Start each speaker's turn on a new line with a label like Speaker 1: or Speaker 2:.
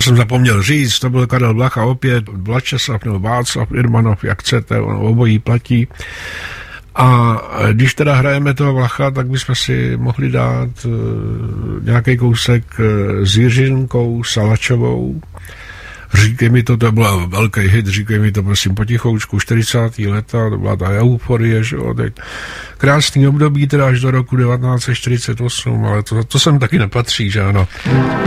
Speaker 1: jsem zapomněl říct, to byl Karel Blacha opět, Vlačeslav nebo Václav Irmanov, jak chcete, ono obojí platí. A když teda hrajeme toho Vlacha, tak bychom si mohli dát nějaký kousek s Jiřinkou Salačovou. Říkej mi to byl velký hit, říkej mi to prosím potichoučku, 40. leta, to byla ta euforie, že jo, teď krásný období teda až do roku 1948, ale to sem taky nepatří, že ano.